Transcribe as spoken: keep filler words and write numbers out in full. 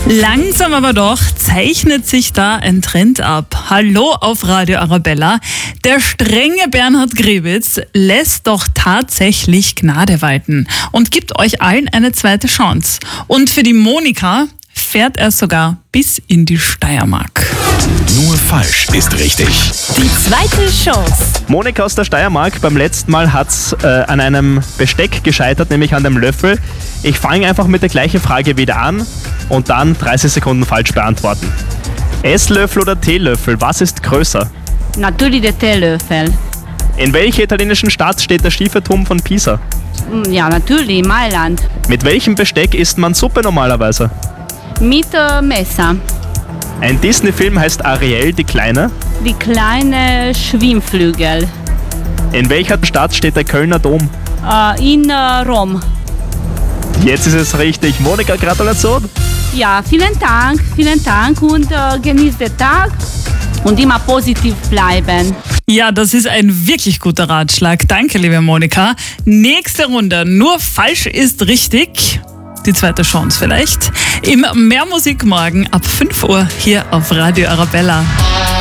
Langsam aber doch zeichnet sich da ein Trend ab. Hallo auf Radio Arabella. Der strenge Bernhard Grewitz lässt doch tatsächlich Gnade walten und gibt euch allen eine zweite Chance. Und für die Monika fährt er sogar bis in die Steiermark. Nur falsch ist richtig. Die zweite Chance. Monika aus der Steiermark, beim letzten Mal hat es äh, an einem Besteck gescheitert, nämlich an dem Löffel. Ich fange einfach mit der gleichen Frage wieder an und dann dreißig Sekunden falsch beantworten. Esslöffel oder Teelöffel, was ist größer? Natürlich der Teelöffel. In welcher italienischen Stadt steht der schiefe Turm von Pisa? Ja, natürlich, Mailand. Mit welchem Besteck isst man Suppe normalerweise? Mit äh, Messer. Ein Disney-Film heißt Ariel, die Kleine. Die kleine Schwimmflügel. In welcher Stadt steht der Kölner Dom? Äh, in äh, Rom. Jetzt ist es richtig. Monika, Gratulation. Ja, vielen Dank, vielen Dank und äh, genießt den Tag und immer positiv bleiben. Ja, das ist ein wirklich guter Ratschlag. Danke, liebe Monika. Nächste Runde. Nur falsch ist richtig. Die zweite Chance vielleicht. Im Mehr Musik morgen ab fünf Uhr hier auf Radio Arabella.